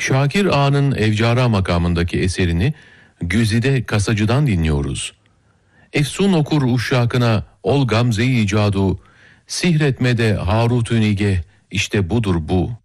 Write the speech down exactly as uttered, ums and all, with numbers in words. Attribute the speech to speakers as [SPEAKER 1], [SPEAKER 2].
[SPEAKER 1] Şakir Ağa'nın Evcara makamındaki eserini Güzide Kasacı'dan dinliyoruz. Efsun okur uşşakına ol gamze-i icadu, sihretmede Harut-ü Nigeh, işte budur bu.